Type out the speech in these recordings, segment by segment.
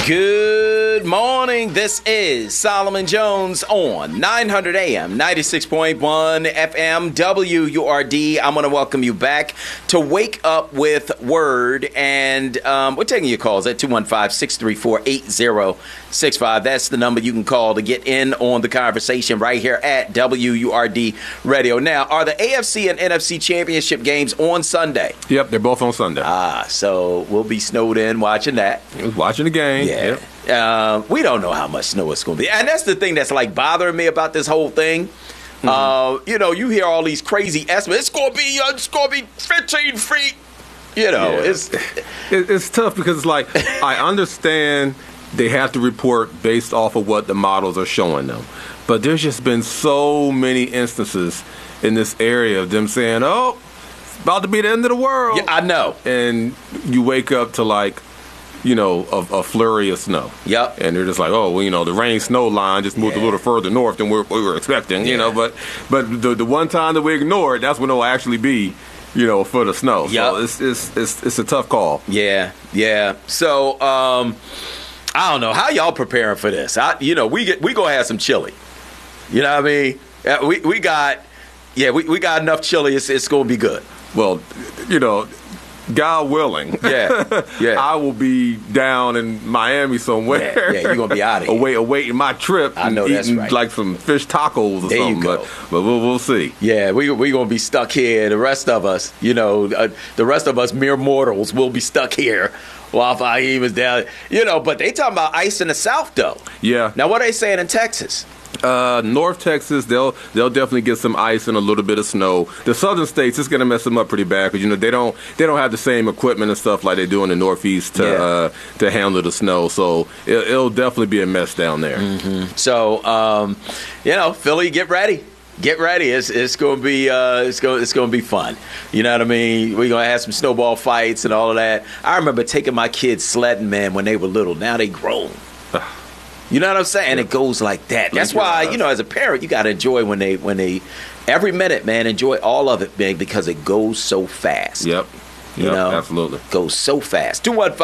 Good morning. This is Solomon Jones on 900 AM, 96.1 FM, WURD. I'm going to welcome you back to Wake Up with Word. And we're taking your calls at 215-634-8065. That's the number you can call to get in on the conversation right here at WURD Radio. Now, are the AFC and NFC championship games on Sunday? Yep, they're both on Sunday. So we'll be snowed in watching that. Watching the game. Yeah. Yep. We don't know how much snow it's going to be. And that's the thing that's like bothering me about this whole thing. You hear all these crazy estimates. It's going to be 15 feet. It's tough because it's like, I understand they have to report based off of what the models are showing them. But there's just been so many instances in this area of them saying, oh, it's about to be the end of the world. Yeah, I know. And you wake up to like, a flurry of snow. Yep. And they're just like, the rain-snow line just moved a little further north than we were expecting, But the one time that we ignore it, that's when it'll actually be, for the snow. Yep. So it's a tough call. Yeah. So, I don't know. How y'all preparing for this? We gonna have some chili. You know what I mean? We got enough chili. It's gonna be good. Well, God willing, I will be down in Miami somewhere. Yeah, you're gonna be out of here. Awaiting my trip. I know and that's eating right. like some fish tacos or there something. You go. But we'll see. Yeah, we gonna be stuck here. The rest of us, mere mortals, will be stuck here while Fahim is down. But they talking about ice in the South though. Yeah. Now what are they saying in Texas? North Texas, they'll definitely get some ice and a little bit of snow. The southern states, it's going to mess them up pretty bad because they don't have the same equipment and stuff like they do in the Northeast to handle the snow. So it'll definitely be a mess down there. Mm-hmm. So Philly, get ready. Get ready. It's going to be it's going to be fun. You know what I mean? We're going to have some snowball fights and all of that. I remember taking my kids sledding, man, when they were little. Now they grown. You know what I'm saying? And it goes like that. That's why, as a parent, you got to enjoy when they every minute, man, enjoy all of it, man, because it goes so fast. Yep. Absolutely. Goes so fast.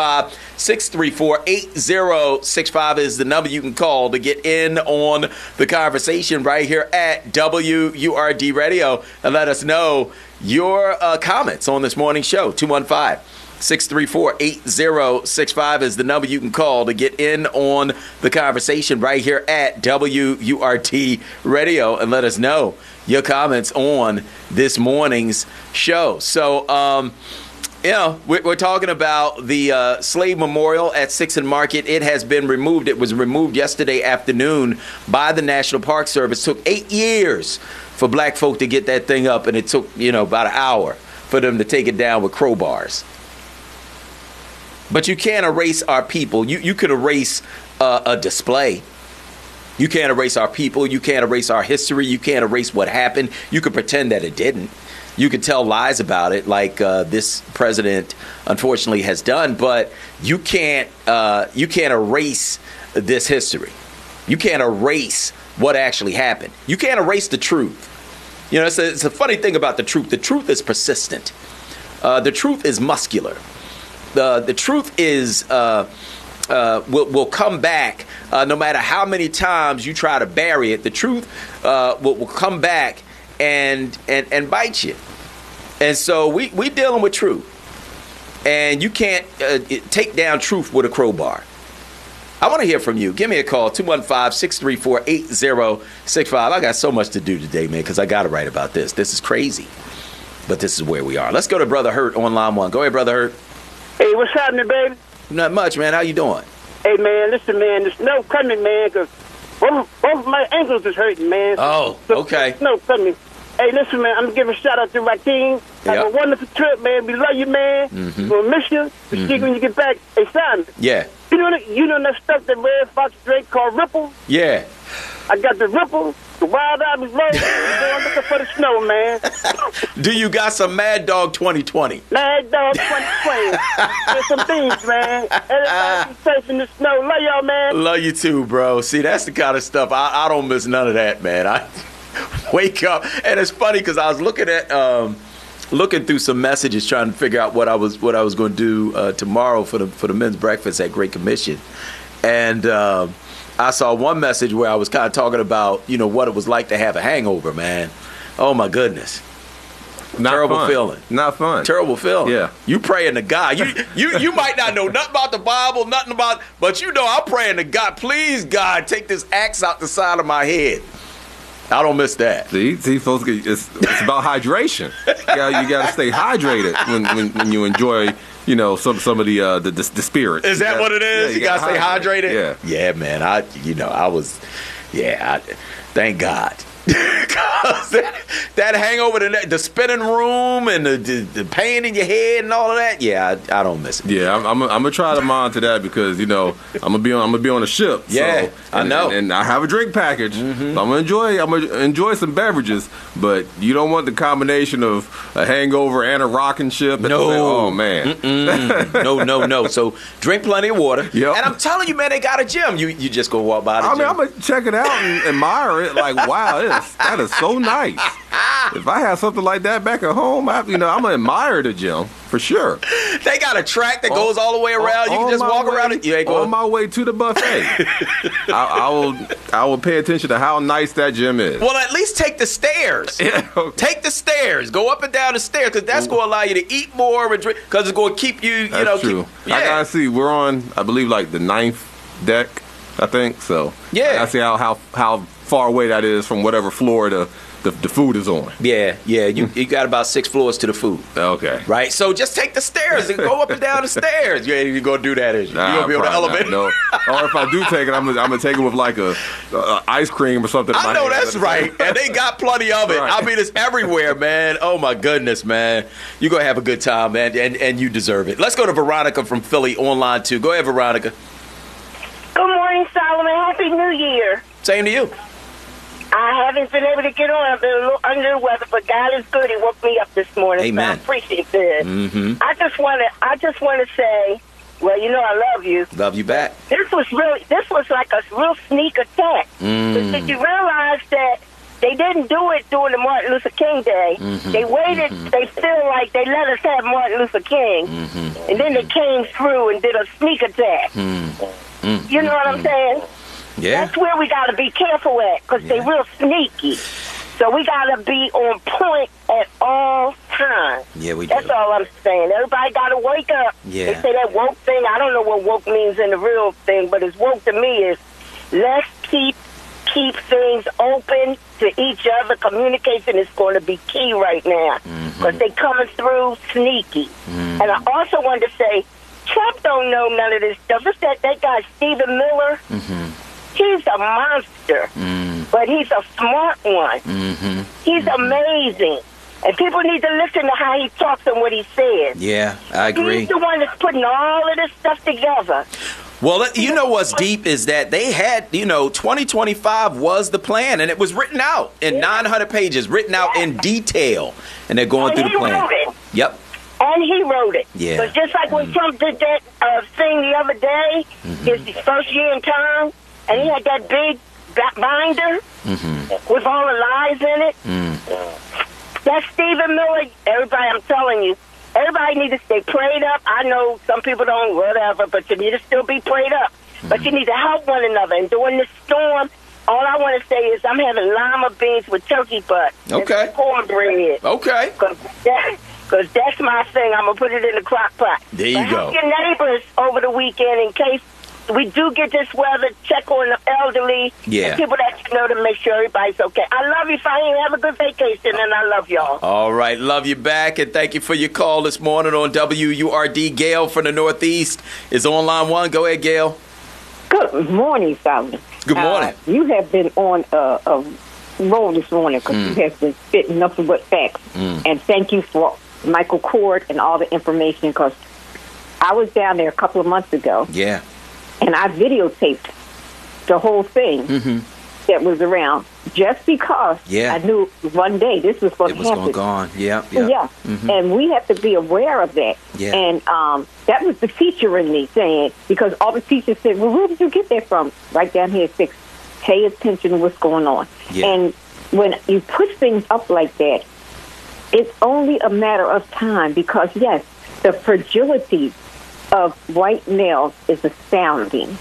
215-634-8065 is the number you can call to get in on the conversation right here at WURD Radio and let us know your comments on this morning show. 215-634-8065 is the number you can call to get in on the conversation right here at WURT Radio and let us know your comments on this morning's show. So, we're talking about the slave memorial at 6th and Market. It has been removed. It was removed yesterday afternoon by the National Park Service. It took 8 years for black folk to get that thing up, and it took, about an hour for them to take it down with crowbars. But you can't erase our people. You could erase a display. You can't erase our people. You can't erase our history. You can't erase what happened. You could pretend that it didn't. You could tell lies about it like this president unfortunately has done, but you can't erase this history. You can't erase what actually happened. You can't erase the truth. It's a funny thing about the truth. The truth is persistent. The truth is muscular. The truth is will come back no matter how many times you try to bury it. The truth will come back and bite you. And so we dealing with truth. And you can't take down truth with a crowbar. I want to hear from you. Give me a call, 215-634-8065. I got so much to do today, man, because I got to write about this. This is crazy. But this is where we are. Let's go to Brother Hurt on line one. Go ahead, Brother Hurt. Hey, what's happening, baby? Not much, man. How you doing? Hey, man, listen, man, the snow coming, man, because both of my ankles is hurting, man. Oh, okay. The snow coming. Hey, listen, man, I'm going to give a shout-out to Rakeem. Have a wonderful trip, man. We love you, man. We'll miss you. We'll see you when you get back. Hey, Simon. Yeah. You know that stuff that Red Fox drank called Ripple? Yeah. I got the Ripple, the Wild Ivy Road. I'm looking for the snow, man. Do you got some Mad Dog 2020? Mad Dog 2020. There's some things, man. Everybody safe in the snow. Love y'all, man. Love you too, bro. See, that's the kind of stuff. I don't miss none of that, man. I wake up, and it's funny because I was looking through some messages trying to figure out what I was going to do tomorrow for the men's breakfast at Great Commission. And I saw one message where I was kind of talking about, what it was like to have a hangover, man. Oh, my goodness. Terrible feeling. Not fun. Terrible feeling. Yeah. You praying to God. You might not know nothing about the Bible, but I'm praying to God. Please, God, take this axe out the side of my head. I don't miss that. See, folks, it's about hydration. You got to stay hydrated when you enjoy, some of the spirit. Is that what it is? Yeah, you got to stay hydrated? Yeah. Yeah, man. Thank God. Because that hangover, the spinning room and the pain in your head and all of that, I don't miss it. Yeah, I'm gonna try to monitor that because I'm gonna be on a ship. Yeah, so, I know, and I have a drink package. Mm-hmm. So I'm gonna enjoy some beverages, but you don't want the combination of a hangover and a rocking ship. No, oh man, no. So drink plenty of water. Yep. And I'm telling you, man, they got a gym. You just go walk by the gym. I'm gonna check it out and admire it. Like, wow, that is so nice. If I had something like that back at home, I'm gonna admire the gym for sure. They got a track that goes all the way around. You can just walk around it. You ain't going on my way to the buffet. I will pay attention to how nice that gym is. Well, at least take the stairs. Yeah, okay. Take the stairs. Go up and down the stairs because that's going to allow you to eat more and drink because it's going to keep you. That's true. I gotta see. We're on, I believe, like the 9th deck. I think so. Yeah. I see how far away that is from whatever floor the food is on. Yeah. You got about 6 floors to the food. Okay. Right? So just take the stairs and go up and down the stairs. You ain't even going to do that, is you? Nah, You're going to be on the elevator? No. Or if I do take it, I'm gonna take it with like a ice cream or something. I know that's right. And they got plenty of it. Right. I mean, it's everywhere, man. Oh, my goodness, man. You're going to have a good time, man, and you deserve it. Let's go to Veronica from Philly online, too. Go ahead, Veronica. Good morning, Solomon. Happy New Year. Same to you. I haven't been able to get on. I've been a little under the weather, but God is good. He woke me up this morning. Amen. So I appreciate this. Mm-hmm. I just want to say, well, I love you. Love you back. This was like a real sneak attack. But did you realize that they didn't do it during the Martin Luther King Day? Mm-hmm. They waited. Mm-hmm. They feel like they let us have Martin Luther King, and then they came through and did a sneak attack. You know what I'm saying? Yeah. That's where we got to be careful at because they real sneaky. So we got to be on point at all times. Yeah, we do. That's all I'm saying. Everybody got to wake up. Yeah. They say that woke thing. I don't know what woke means in the real thing, but it's woke to me is let's keep things open to each other. Communication is going to be key right now because they coming through sneaky. And I also wanted to say, Trump don't know none of this stuff. It's that guy Stephen Miller. He's a monster, but he's a smart one. He's amazing. And people need to listen to how he talks and what he says. Yeah, I agree. He's the one that's putting all of this stuff together. Well, you know what's deep is that they had, 2025 was the plan, and it was written out in 900 pages, written out in detail, and they're going through the plan. Wrote it. Yep. And he wrote it. Yeah. But just like when Trump did that thing the other day, his first year in term, and he had that big binder with all the lies in it. That's Stephen Miller. Everybody, I'm telling you, everybody needs to stay prayed up. I know some people don't, whatever, but you need to still be prayed up. But you need to help one another. And during this storm, all I want to say is I'm having lima beans with turkey butt. Okay. And cornbread. Okay. Because that's my thing. I'm going to put it in the crock pot. There you go. Help your neighbors over the weekend in case we do get this weather. Check on the elderly. Yeah. And people that you know to make sure everybody's okay. I love you, Fahim. Have a good vacation, and I love y'all. All right. Love you back, and thank you for your call this morning on WURD. Gail from the Northeast is on line 1. Go ahead, Gail. Good morning, Solomon. Good morning. You have been on a roll this morning because you have been spitting nothing but facts. And thank you for Michael Cord and all the information because I was down there a couple of months ago. Yeah. And I videotaped the whole thing that was around just because I knew one day this was going to happen. It was going on. Yeah. And we have to be aware of that. Yeah. And that was the teacher in me saying, because all the teachers said, well, where did you get that from? Right down here at 6. Pay attention to what's going on. Yeah. And when you put things up like that, it's only a matter of time because, yes, the fragility of white males is astounding.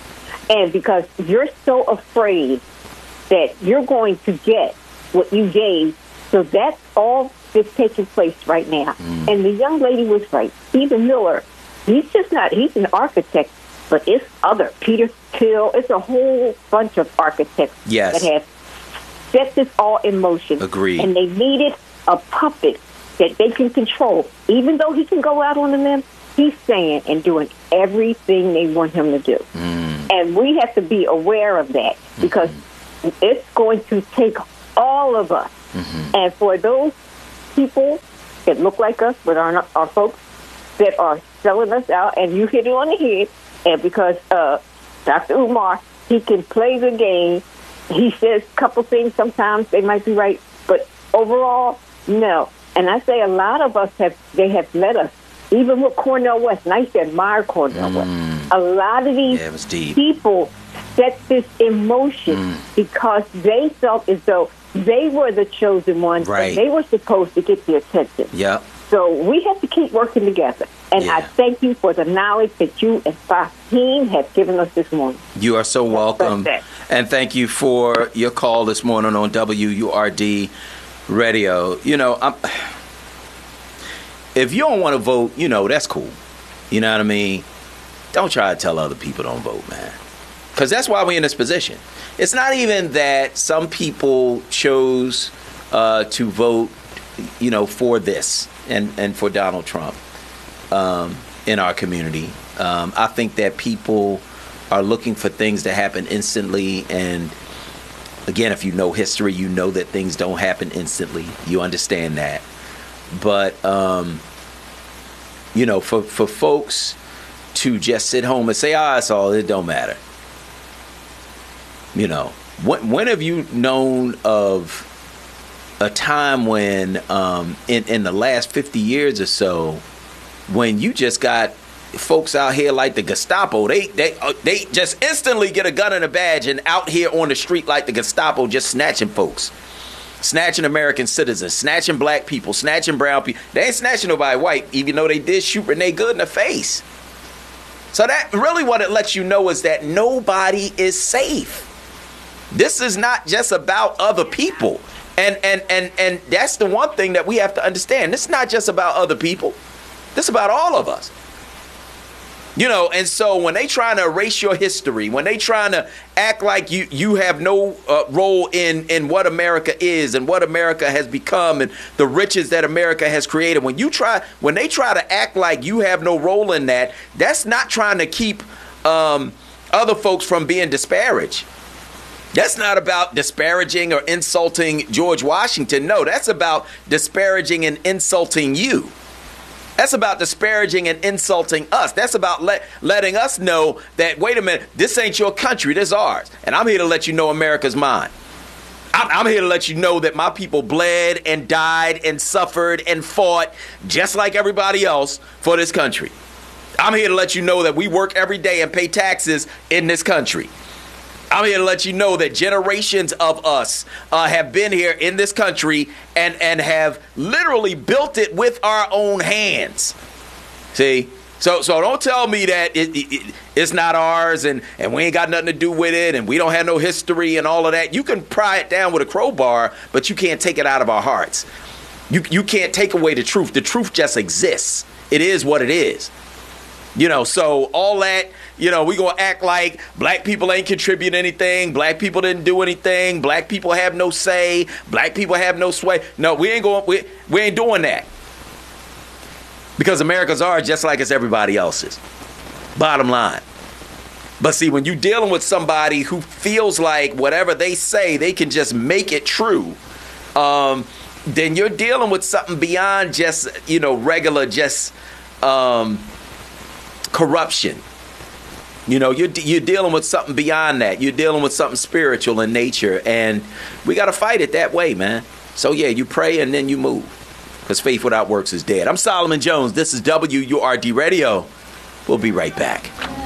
And because you're so afraid that you're going to get what you gave, so that's all that's taking place right now. And the young lady was right. Stephen Miller, he's an architect, but it's other. Peter Thiel, it's a whole bunch of architects that have set this all in motion. Agreed. And they needed a puppet that they can control. Even though he can go out on a limb, he's saying and doing everything they want him to do. And we have to be aware of that because it's going to take all of us. And for those people that look like us, but are not our folks that are selling us out, and you hit it on the head, and because Dr. Umar, he can play the game. He says a couple things, sometimes they might be right, but overall, no. And I say a lot of us have led us, even with Cornel West, and I used to admire Cornel West. A lot of these people set this in motion because they felt as though they were the chosen ones and they were supposed to get the attention. Yeah. So we have to keep working together. And I thank you for the knowledge that you and Fahim have given us this morning. You are so welcome. And thank you for your call this morning on WURD Radio. You know, if you don't want to vote, you know, that's cool. You know what I mean? Don't try to tell other people don't vote, man. Because that's why we're in this position. It's not even that some people chose to vote, you know, for this and for Donald Trump in our community. I think that people are looking for things to happen instantly. And again, if you know history, you know that things don't happen instantly. You understand that. But, you know, for folks to just sit home and say, it's all, it don't matter. You know, when have you known of a time when in the last 50 years or so, when you just got folks out here like the Gestapo, they just instantly get a gun and a badge and out here on the street like the Gestapo, just snatching folks, snatching American citizens, snatching black people, snatching brown people. They ain't snatching nobody white, even though they did shoot Renee Good in the face. So that really what it lets you know is that nobody is safe. This is not just about other people. And that's the one thing that we have to understand. This is not just about other people. This is about all of us. You know, and so when they trying to erase your history, when they trying to act like you have no role in what America is and what America has become and the riches that America has created, when they try to act like you have no role in that, that's not trying to keep other folks from being disparaged. That's not about disparaging or insulting George Washington. No, that's about disparaging and insulting you. That's about disparaging and insulting us. That's about letting us know that, wait a minute, this ain't your country, this is ours. And I'm here to let you know America's mine. I'm here to let you know that my people bled and died and suffered and fought just like everybody else for this country. I'm here to let you know that we work every day and pay taxes in this country. I'm here to let you know that generations of us have been here in this country and have literally built it with our own hands. See? So don't tell me that it's not ours and we ain't got nothing to do with it and we don't have no history and all of that. You can pry it down with a crowbar, but you can't take it out of our hearts. You can't take away the truth. The truth just exists. It is what it is. You know, so all that, you know, we gonna act like black people ain't contribute anything, black people didn't do anything, black people have no say, black people have no sway. No, we ain't doing that. Because America's ours just like it's everybody else's. Bottom line. But see, when you're dealing with somebody who feels like whatever they say, they can just make it true, then you're dealing with something beyond just, you know, regular just corruption. You know, you're dealing with something beyond that. You're dealing with something spiritual in nature, and we got to fight it that way, man. So yeah, you pray and then you move, because faith without works is dead. I'm Solomon Jones. This is WURD Radio. We'll be right back.